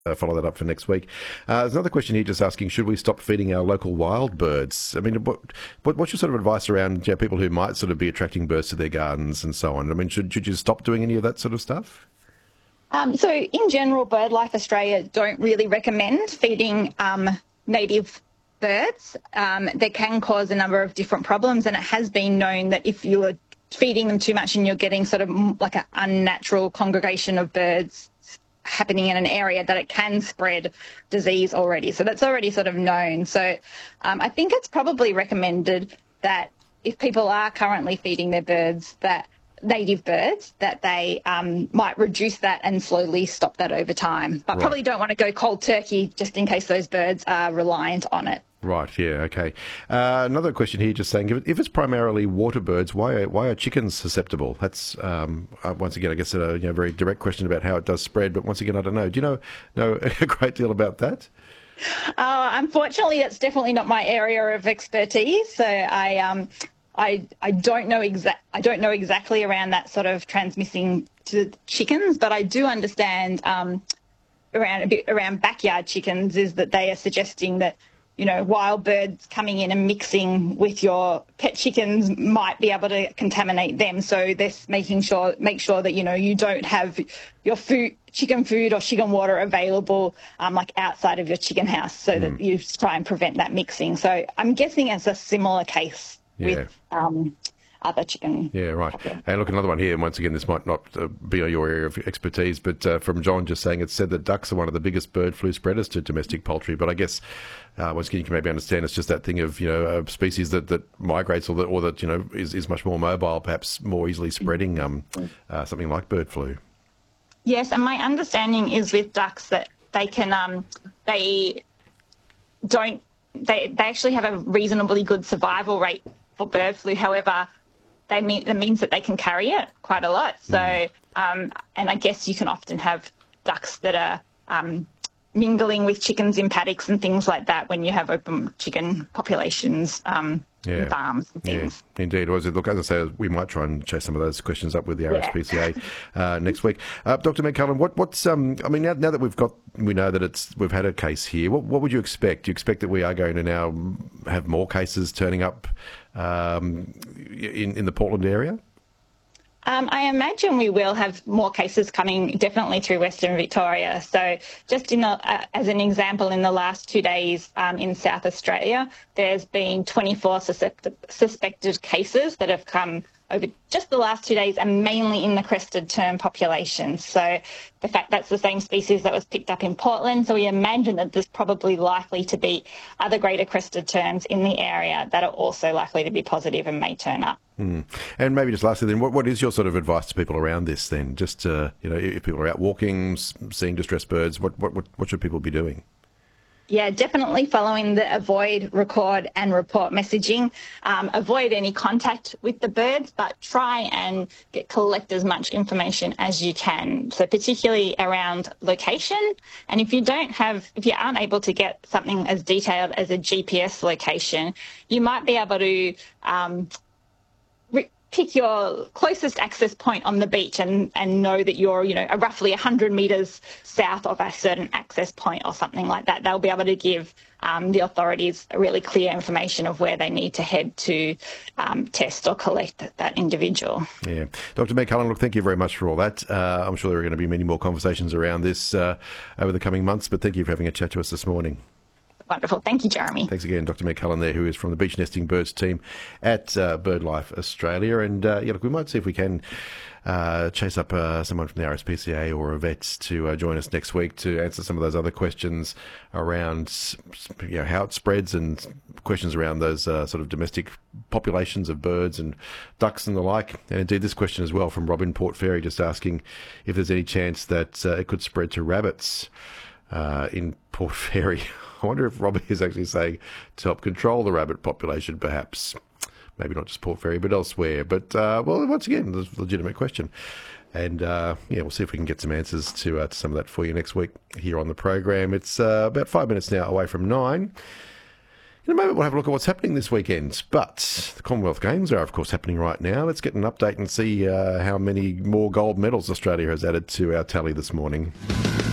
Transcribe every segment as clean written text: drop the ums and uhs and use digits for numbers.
follow that up for next week. There's another question here just asking, should we stop feeding our local wild birds? I mean, what's your sort of advice around people who might sort of be attracting birds to their gardens and so on? I mean, should you stop doing any of that sort of stuff? So in general, BirdLife Australia don't really recommend feeding native birds. They can cause a number of different problems, and it has been known that if you're feeding them too much and you're getting sort of like an unnatural congregation of birds happening in an area, that it can spread disease already. So that's already sort of known. So I think it's probably recommended that if people are currently feeding their birds native birds, that they might reduce that and slowly stop that over time. But probably don't want to go cold turkey just in case those birds are reliant on it. Right, yeah, okay. Another question here just saying, if it's primarily water birds, why are chickens susceptible? That's, once again, I guess a very direct question about how it does spread, but once again, I don't know. Do you know a great deal about that? Unfortunately, that's definitely not my area of expertise. So I don't know exactly around that sort of transmitting to the chickens, but I do understand around backyard chickens is that they are suggesting that wild birds coming in and mixing with your pet chickens might be able to contaminate them. So this make sure that you don't have your chicken food or chicken water available like outside of your chicken house, so that you try and prevent that mixing. So I'm guessing it's a similar case with other chicken. Yeah, right. And look, another one here, and once again, this might not be your area of expertise, but from John just saying, it's said that ducks are one of the biggest bird flu spreaders to domestic poultry. But I guess, once again, you can maybe understand it's just that thing of, a species that migrates or that is much more mobile, perhaps more easily spreading something like bird flu. Yes, and my understanding is with ducks that they can, they actually have a reasonably good survival rate for bird flu. However, that means that they can carry it quite a lot. So, and I guess you can often have ducks that are mingling with chickens in paddocks and things like that when you have open chicken populations in farms and things. Yeah, indeed. Look, as I say, we might try and chase some of those questions up with the RSPCA next week. Dr. Meg Cullen, what's I mean, now that we know that we've had a case here, what would you expect? Do you expect that we are going to now have more cases turning up in the Portland area? I imagine we will have more cases coming definitely through Western Victoria. So just as an example, in the last 2 days in South Australia, there's been 24 suspected cases that have come over just the last 2 days, and mainly in the crested tern population. So the fact that's the same species that was picked up in Portland. So we imagine that there's probably likely to be other greater crested terns in the area that are also likely to be positive and may turn up. And maybe just lastly then, what is your sort of advice to people around this then? Just, if people are out walking, seeing distressed birds, what should people be doing? Yeah, definitely following the avoid, record and report messaging. Avoid any contact with the birds, but try and collect as much information as you can. So particularly around location. And if you aren't able to get something as detailed as a GPS location, you might be able to pick your closest access point on the beach and know that you're, roughly 100 metres south of a certain access point or something like that. They'll be able to give the authorities a really clear information of where they need to head to test or collect that individual. Yeah. Dr. Meg Cullen, look, thank you very much for all that. I'm sure there are going to be many more conversations around this over the coming months, but thank you for having a chat to us this morning. Wonderful. Thank you, Jeremy. Thanks again, Dr. Meg Cullen there, who is from the Beach Nesting Birds team at BirdLife Australia. And, look, we might see if we can chase up someone from the RSPCA or a vet to join us next week to answer some of those other questions around how it spreads and questions around those sort of domestic populations of birds and ducks and the like. And indeed, this question as well from Robin Port Fairy, just asking if there's any chance that it could spread to rabbits in Port Fairy. I wonder if Robbie is actually saying to help control the rabbit population, perhaps. Maybe not just Port Fairy, but elsewhere. But, once again, it's a legitimate question. And, we'll see if we can get some answers to some of that for you next week here on the program. It's about 5 minutes now away from 9. In a moment, we'll have a look at what's happening this weekend. But the Commonwealth Games are, of course, happening right now. Let's get an update and see how many more gold medals Australia has added to our tally this morning.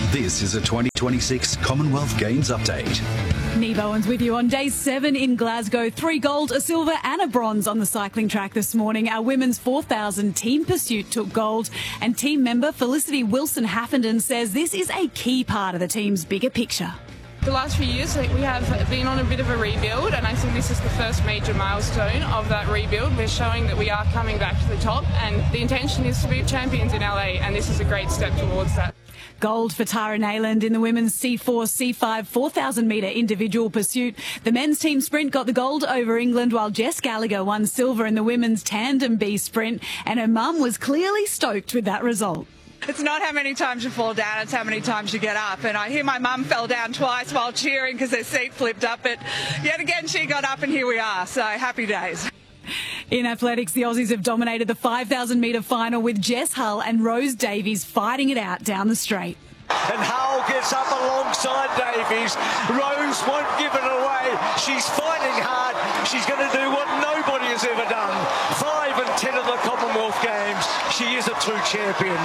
This is a 2026 Commonwealth Games update. Neve Owens with you on day 7 in Glasgow. 3 gold, a silver and a bronze on the cycling track this morning. Our women's 4,000 team pursuit took gold, and team member Felicity Wilson-Haffenden says this is a key part of the team's bigger picture. The last few years we have been on a bit of a rebuild, and I think this is the first major milestone of that rebuild. We're showing that we are coming back to the top, and the intention is to be champions in LA, and this is a great step towards that. Gold for Tara Nayland in the women's C4, C5 4,000 metre individual pursuit. The men's team sprint got the gold over England, while Jess Gallagher won silver in the women's tandem B sprint, and her mum was clearly stoked with that result. It's not how many times you fall down, it's how many times you get up. And I hear my mum fell down twice while cheering because her seat flipped up, but yet again she got up and here we are, so happy days. In athletics, the Aussies have dominated the 5,000 metre final with Jess Hull and Rose Davies fighting it out down the straight. And Hull gets up alongside Davies. Rose won't give it away. She's fighting hard. She's going to do what nobody has ever done. 5 and 10 of the Commonwealth Games. She is a true champion.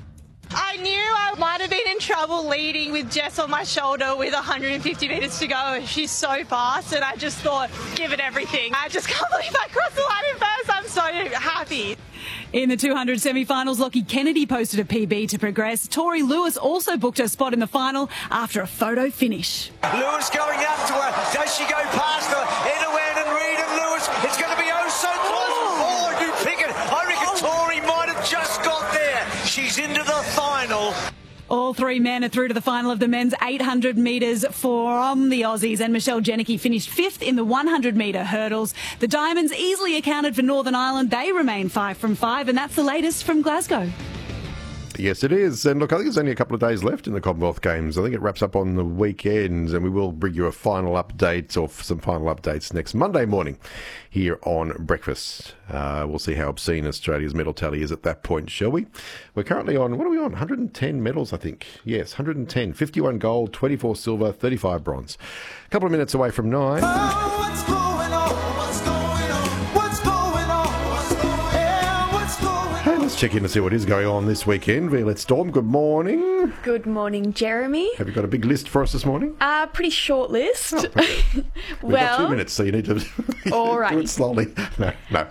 I knew I might have been in trouble leading with Jess on my shoulder with 150 metres to go. She's so fast, and I just thought, give it everything. I just can't believe I crossed the line in first. I'm so happy. In the 200 semi-finals, Lockie Kennedy posted a PB to progress. Tori Lewis also booked her spot in the final after a photo finish. Lewis going up to her. Does she go past her? Edouard and Reid and Lewis. It's going to be oh so close. Oh, you pick it. I reckon Tori might have just got there. She's into the final. All 3 men are through to the final of the men's 800 metres from the Aussies, and Michelle Jenneke finished 5th in the 100 metre hurdles. The Diamonds easily accounted for Northern Ireland. They remain 5 from 5, and that's the latest from Glasgow. Yes, it is. And look, I think there's only a couple of days left in the Commonwealth Games. I think it wraps up on the weekend, and we will bring you a final update or some final updates next Monday morning here on Breakfast. We'll see how obscene Australia's medal tally is at that point, shall we? We're currently on, what are we on? 110 medals, I think. Yes, 110. 51 gold, 24 silver, 35 bronze. A couple of minutes away from 9. Oh, what's going on? What's going on? What's going on? What's going on? Yeah, what's going on? Hey, let's check in to see what is going on this weekend. Violet Storm, good morning. Good morning, Jeremy. Have you got a big list for us this morning? Pretty short list. Oh, okay. We've got 2 minutes, so you need to do it slowly. No.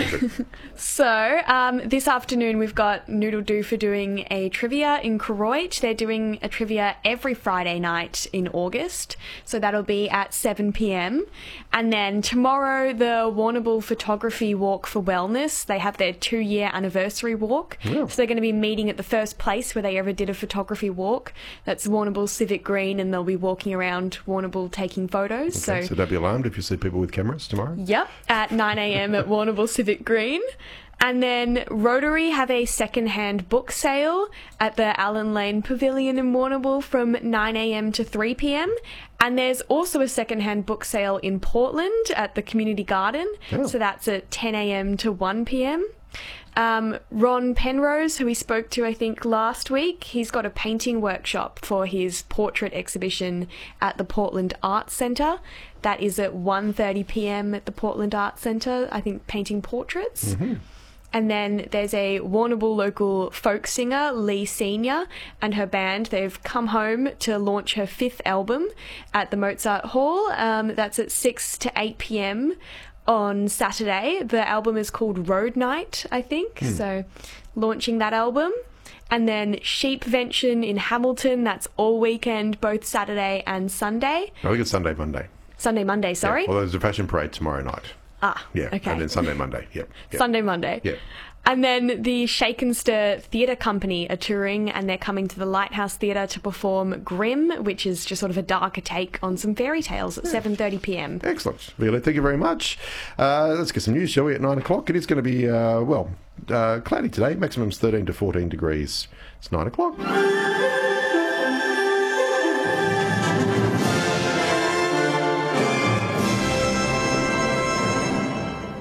So, this afternoon we've got Noodle Doo for doing a trivia in Koroit. They're doing a trivia every Friday night in August, so that'll be at 7 p.m. And then tomorrow, the Warrnambool Photography Walk for Wellness. They have their 2-year anniversary walk. Yeah. So they're going to be meeting at the first place where they ever did a photography walk. That's Warrnambool Civic Green, and they'll be walking around Warrnambool taking photos. Okay, so don't be alarmed if you see people with cameras tomorrow. Yep, at 9 a.m. at Warrnambool Civic Green. And then Rotary have a second-hand book sale at the Allen Lane Pavilion in Warrnambool from 9 a.m. to 3 p.m. And there's also a second-hand book sale in Portland at the Community Garden. Oh. So that's at 10 a.m. to 1 p.m. Ron Penrose, who we spoke to, I think, last week, he's got a painting workshop for his portrait exhibition at the Portland Arts Centre. That is at 1:30 p.m. at the Portland Arts Centre, I think, painting portraits. Mm-hmm. And then there's a Warrnambool local folk singer, Lee Senior, and her band. They've come home to launch her 5th album at the Mozart Hall. That's at 6 to 8 p.m. on Saturday. The album is called Road Night, I think. So launching that album. And then Sheepvention in Hamilton. That's all weekend, both Saturday and Sunday. I think it's Sunday, Monday. Sunday, Monday, sorry. Yeah. Well, there's a fashion parade tomorrow night. Yeah, okay. And then Sunday, Monday. Yep. Sunday, Monday. Yeah. And then the Shake and Stir Theatre Company are touring, and they're coming to the Lighthouse Theatre to perform Grimm, which is just sort of a darker take on some fairy tales at 7:30 p.m. Excellent. Violet, thank you very much. Let's get some news, shall we, at 9 o'clock. It is going to be, cloudy today. Maximum's 13 to 14 degrees. It's 9 o'clock.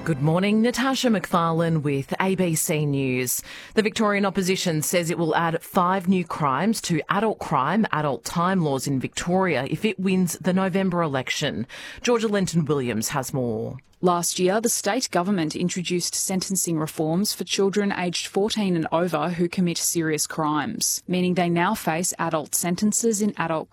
Good morning, Natasha McFarlane with ABC News. The Victorian opposition says it will add 5 new crimes to adult crime, adult time laws in Victoria if it wins the November election. Georgia Lenton-Williams has more. Last year, the state government introduced sentencing reforms for children aged 14 and over who commit serious crimes, meaning they now face adult sentences in adult